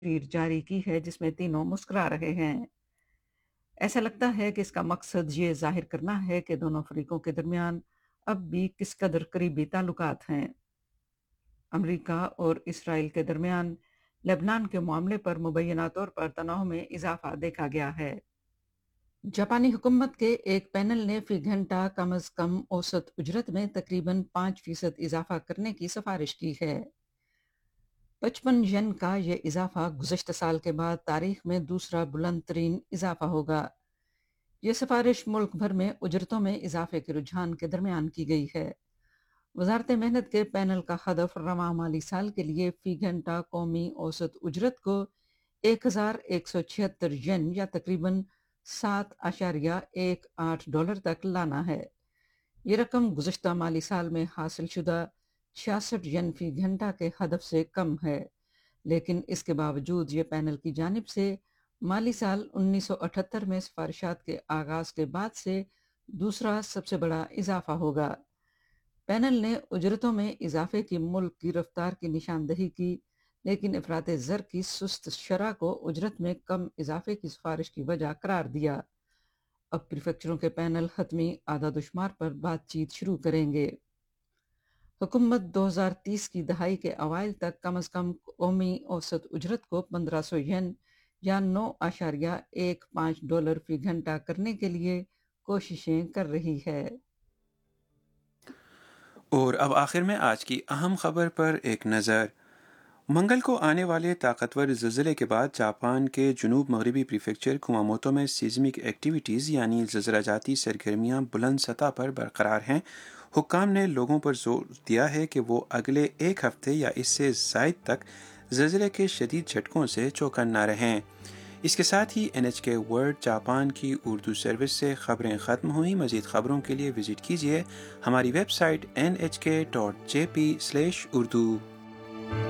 تقریر جاری کی ہے جس میں تینوں مسکرا رہے ہیں۔ ایسا لگتا ہے کہ اس کا مقصد یہ ظاہر کرنا ہے کہ دونوں فریقوں کے درمیان اب بھی کس قدر قریبی تعلقات ہیں۔ امریکہ اور اسرائیل کے درمیان لبنان کے معاملے پر مبینہ طور پر تناؤ میں اضافہ دیکھا گیا ہے۔ جاپانی حکومت کے ایک پینل نے فی گھنٹہ کم از کم اوسط اجرت میں تقریباً 5% اضافہ کرنے کی سفارش کی ہے۔ 55 ین کا یہ اضافہ گزشتہ سال کے بعد تاریخ میں دوسرا بلند ترین اضافہ ہوگا۔ یہ سفارش ملک بھر میں اجرتوں میں اضافے کے رجحان کے درمیان کی گئی ہے۔ وزارت محنت کے پینل کا ہدف رواں مالی سال کے لیے فی گھنٹہ قومی اوسط اجرت کو 1176 ین یا تقریباً $7.18 تک لانا ہے۔ یہ رقم گزشتہ مالی سال میں حاصل شدہ 66 ین فی گھنٹہ کے ہدف سے کم ہے، لیکن اس کے باوجود یہ پینل کی جانب سے مالی سال 1978 میں سفارشات کے آغاز کے بعد سے دوسرا سب سے بڑا اضافہ ہوگا۔ پینل نے اجرتوں میں اضافے کی ملک کی رفتار کی نشاندہی کی، لیکن افراط زر کی سست شرح کو اجرت میں کم اضافے کی سفارش کی وجہ قرار دیا۔ اب پریفیکچروں کے پینل حتمی اعداد و شمار پر بات چیت شروع کریں گے۔ حکومت 2030 کی دہائی کے اوائل تک کم از کم قومی اوسط اجرت کو 1500 ین یا $9.15 فی گھنٹہ کرنے کے لیے کوششیں کر رہی ہے۔ اور اب آخر میں آج کی اہم خبر پر ایک نظر۔ منگل کو آنے والے طاقتور زلزلے کے بعد جاپان کے جنوب مغربی پریفیکچر کوماموتو میں سیزمک ایکٹیویٹیز یعنی زلزلہ جاتی سرگرمیاں بلند سطح پر برقرار ہیں۔ حکام نے لوگوں پر زور دیا ہے کہ وہ اگلے ایک ہفتے یا اس سے زائد تک زلزلے کے شدید جھٹکوں سے چوکن نہ رہیں۔ اس کے ساتھ ہی NHK ورلڈ جاپان کی اردو سروس سے خبریں ختم ہوئیں۔ مزید خبروں کے لیے وزٹ کیجیے ہماری ویب سائٹ nhk.jp/urdu۔